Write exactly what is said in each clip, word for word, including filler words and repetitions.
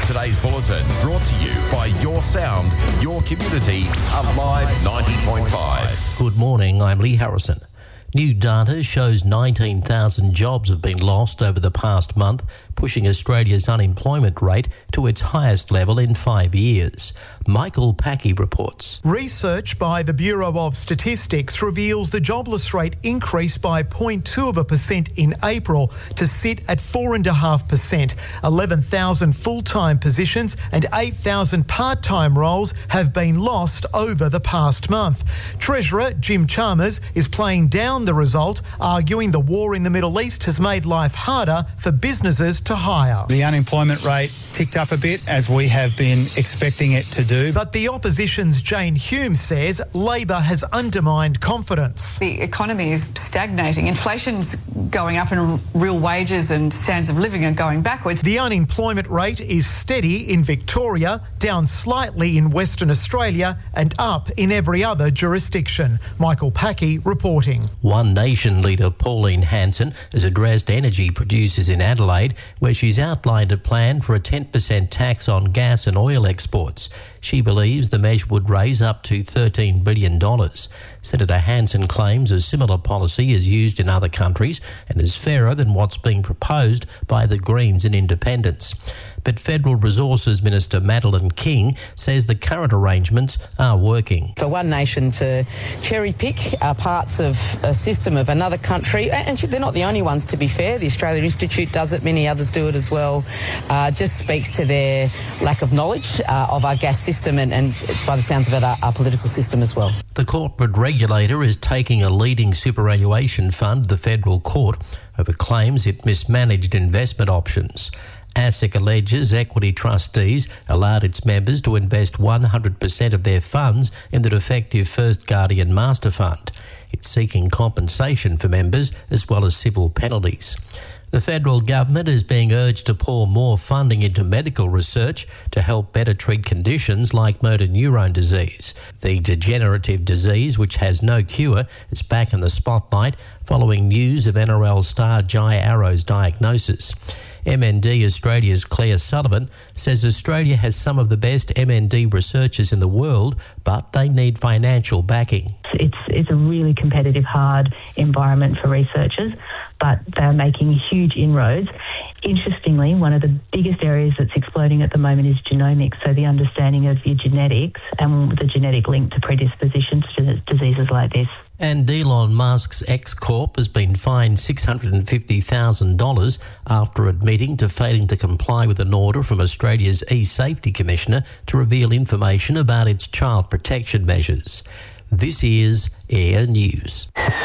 Today's bulletin brought to you by Your Sound, Your Community, Alive ninety point five. Good morning, I'm Lee Harrison. New data shows nineteen thousand jobs have been lost over the past month, pushing Australia's unemployment rate to its highest level in five years. Michael Packey reports. Research by the Bureau of Statistics reveals the jobless rate increased by zero point two of a percent in April to sit at four point five percent. eleven thousand full-time positions and eight thousand part-time roles have been lost over the past month. Treasurer Jim Chalmers is playing down the result, arguing the war in the Middle East has made life harder for businesses to hire. The unemployment rate ticked up a bit, as we have been expecting it to do. But the opposition's Jane Hume says Labor has undermined confidence. The economy is stagnating. Inflation's going up and real wages and standards of living are going backwards. The unemployment rate is steady in Victoria, down slightly in Western Australia and up in every other jurisdiction. Michael Packey reporting. One Nation leader Pauline Hanson has addressed energy producers in Adelaide, where she's outlined a plan for a ten percent tax on gas and oil exports. She believes the measure would raise up to thirteen billion dollars. Senator Hanson claims a similar policy is used in other countries and is fairer than what's being proposed by the Greens and Independents. But Federal Resources Minister Madeleine King says the current arrangements are working. For One Nation to cherry-pick uh, parts of a system of another country, and they're not the only ones, to be fair. The Australia Institute does it, many others do it as well, uh, just speaks to their lack of knowledge uh, of our gas system and, and, by the sounds of it, our, our political system as well. The corporate regulator is taking a leading superannuation fund to the federal court over claims it mismanaged investment options. ASIC alleges equity trustees allowed its members to invest one hundred percent of their funds in the defective First Guardian Master Fund. It's seeking compensation for members as well as civil penalties. The federal government is being urged to pour more funding into medical research to help better treat conditions like motor neurone disease. The degenerative disease, which has no cure, is back in the spotlight following news of N R L star Jai Arrow's diagnosis. M N D Australia's Claire Sullivan says Australia has some of the best M N D researchers in the world, but they need financial backing. It's it's a really competitive, hard environment for researchers, but they're making huge inroads. Interestingly, one of the biggest areas that's exploding at the moment is genomics, so the understanding of your genetics and the genetic link to predisposition to diseases like this. And Elon Musk's X-Corp has been fined six hundred fifty thousand dollars after admitting to failing to comply with an order from Australia's e-Safety Commissioner to reveal information about its child protection measures. This is Air News.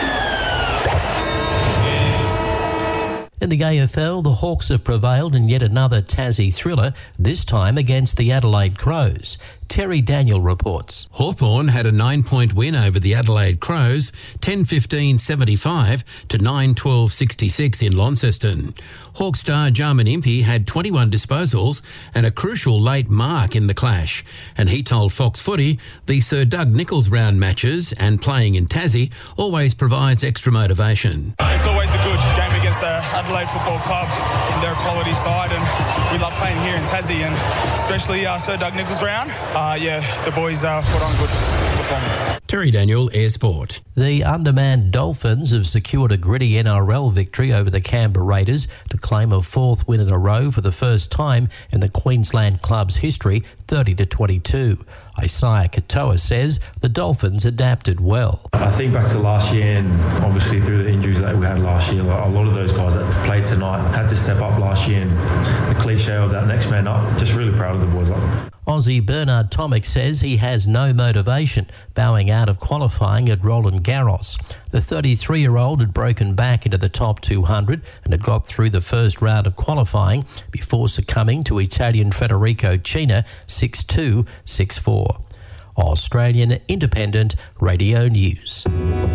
In the A F L, the Hawks have prevailed in yet another Tassie thriller, this time against the Adelaide Crows. Terry Daniel reports. Hawthorn had a nine-point win over the Adelaide Crows, ten fifteen seventy-five to nine twelve sixty-six in Launceston. Hawk star Jarman Impey had twenty-one disposals and a crucial late mark in the clash, and he told Fox Footy the Sir Doug Nicholls round matches and playing in Tassie always provides extra motivation. It's always a good game against the Adelaide Football Club and their quality side, and we love playing here in Tassie, and especially uh, Sir Doug Nicholls round. Uh, yeah, the boys uh, put on good performance. Terry Daniel, Air Sport. The undermanned Dolphins have secured a gritty N R L victory over the Canberra Raiders to claim a fourth win in a row for the first time in the Queensland club's history, thirty to twenty-two. Isaiah Katoa says the Dolphins adapted well. I think back to last year, and obviously through the injuries that we had last year, a lot of those guys that played tonight had to step up last year, and the cliche of that next man up, just really proud of the boys up. Aussie Bernard Tomic says he has no motivation, bowing out of qualifying at Roland Garros. The thirty-three-year-old had broken back into the top two hundred and had got through the first round of qualifying before succumbing to Italian Federico Cina six two, six four. Australian Independent Radio News.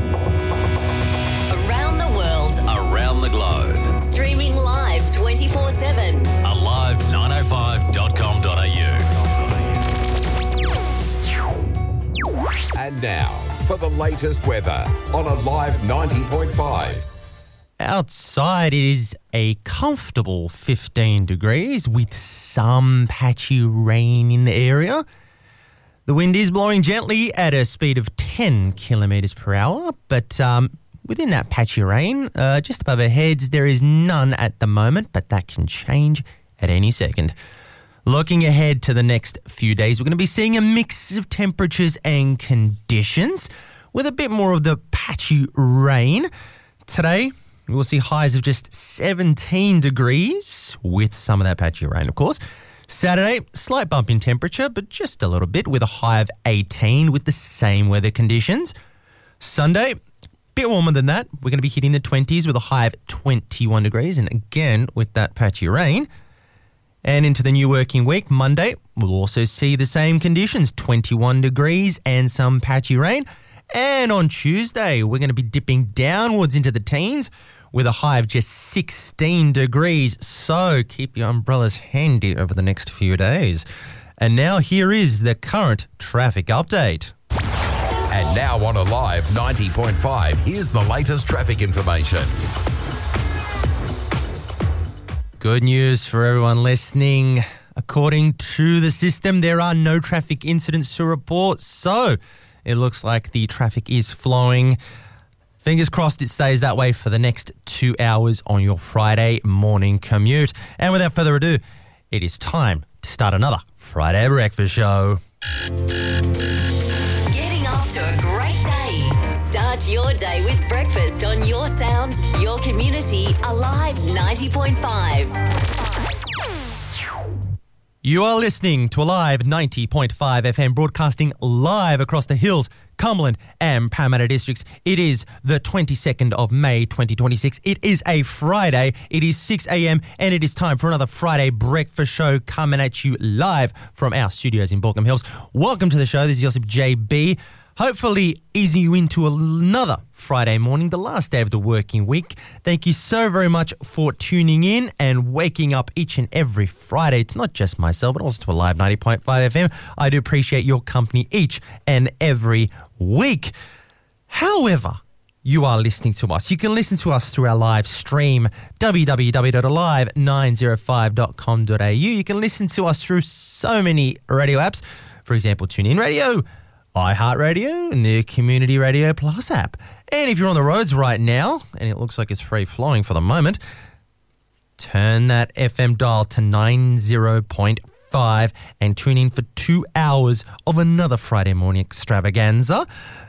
Around the world, around the globe. Streaming live twenty-four seven. Alive nine oh five dot com dot a u. And now, for the latest weather on Alive ninety point five. Outside, it is a comfortable fifteen degrees with some patchy rain in the area. The wind is blowing gently at a speed of ten kilometres per hour, but um, within that patchy rain, uh, just above our heads, there is none at the moment, but that can change at any second. Looking ahead to the next few days, we're going to be seeing a mix of temperatures and conditions with a bit more of the patchy rain. Today, we'll see highs of just seventeen degrees with some of that patchy rain, of course. Saturday, slight bump in temperature, but just a little bit with a high of eighteen with the same weather conditions. Sunday, bit warmer than that. We're going to be hitting the twenties with a high of twenty-one degrees, and again with that patchy rain. And into the new working week, Monday, we'll also see the same conditions, twenty-one degrees and some patchy rain. And on Tuesday, we're going to be dipping downwards into the teens with a high of just sixteen degrees. So keep your umbrellas handy over the next few days. And now here is the current traffic update. And now on Alive ninety point five, here's the latest traffic information. Good news for everyone listening. According to the system, there are no traffic incidents to report, so it looks like the traffic is flowing. Fingers crossed it stays that way for the next two hours on your Friday morning commute. And without further ado, it is time to start another Friday Breakfast Show. Getting off to a great day. Start your day with breakfast on your sound, your community, Alive ninety point five. You are listening to Alive ninety point five F M, broadcasting live across the Hills, Cumberland and Parramatta districts. It is the twenty-second of May twenty twenty-six. It is a Friday. It is six a.m. and it is time for another Friday Breakfast Show coming at you live from our studios in Baulkham Hills. Welcome to the show. This is Joseph J B. Hopefully easing you into another Friday morning, the last day of the working week. Thank you so very much for tuning in and waking up each and every Friday. It's not just myself, but also to Alive ninety point five F M. I do appreciate your company each and every week. However, you are listening to us. You can listen to us through our live stream, w w w dot alive nine oh five dot com dot a u. You can listen to us through so many radio apps. For example, TuneIn Radio, iHeartRadio, and the Community Radio Plus app. And if you're on the roads right now, and it looks like it's free-flowing for the moment, turn that F M dial to ninety point five and tune in for two hours of another Friday morning extravaganza.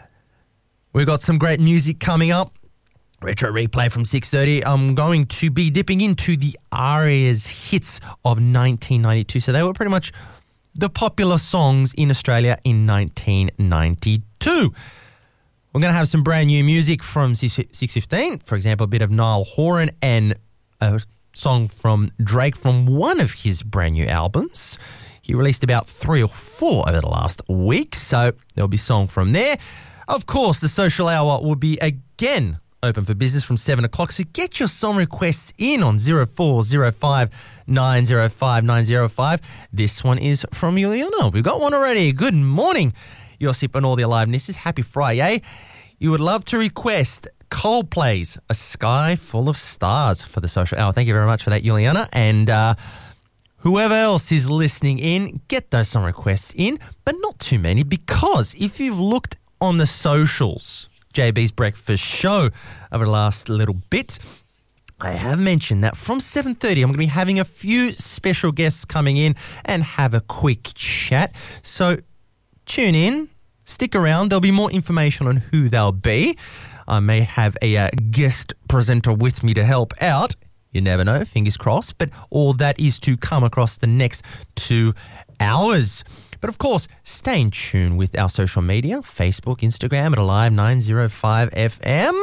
We've got some great music coming up. Retro replay from six thirty. I'm going to be dipping into the Aria's hits of nineteen ninety-two. So they were pretty much the popular songs in Australia in nineteen ninety-two. We're going to have some brand new music from six fifteen. For example, a bit of Niall Horan and a song from Drake from one of his brand new albums. He released about three or four over the last week, so there'll be a song from there. Of course, the social hour will be again open for business from seven o'clock, so get your song requests in on zero four zero five nine zero five nine zero five. This one is from Juliana. We've got one already. Good morning, Josip and all the alivenesses. Happy Friday. You would love to request Coldplay's A Sky Full of Stars for the social hour. Thank you very much for that, Juliana. And uh, whoever else is listening in, get those song requests in, but not too many, because if you've looked on the socials, J B's Breakfast Show, over the last little bit, I have mentioned that from seven thirty I'm going to be having a few special guests coming in and have a quick chat. So tune in, stick around. There'll be more information on who they'll be. I may have a uh, guest presenter with me to help out. You never know, fingers crossed. But all that is to come across the next two hours. But of course, stay in tune with our social media, Facebook, Instagram at Alive nine oh five F M.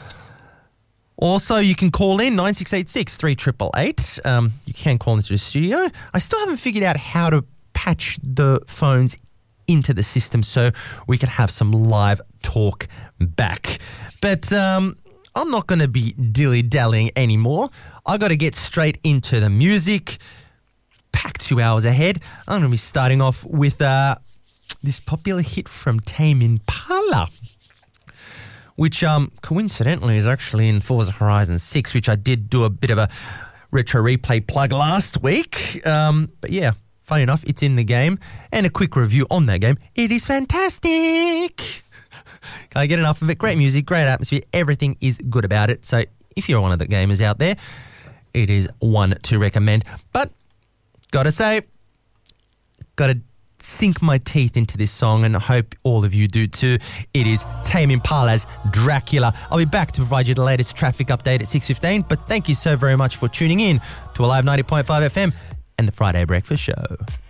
Also, you can call in nine six eight six, three eight eight eight. Um, you can call into the studio. I still haven't figured out how to patch the phones into the system so we can have some live talk back. But um, I'm not going to be dilly-dallying anymore. I got to get straight into the music. Packed two hours ahead. I'm going to be starting off with uh, this popular hit from Tame Impala. which um, coincidentally is actually in Forza Horizon six, which I did do a bit of a retro replay plug last week. Um, but yeah, funny enough, it's in the game. And a quick review on that game. It is fantastic. Can't get enough of it. Great music, great atmosphere. Everything is good about it. So if you're one of the gamers out there, it is one to recommend. But gotta say, gotta sink my teeth into this song, and I hope all of you do too. It is Tame Impala's Dracula. I'll be back to provide you the latest traffic update at six fifteen, but thank you so very much for tuning in to Alive ninety point five F M and the Friday Breakfast Show.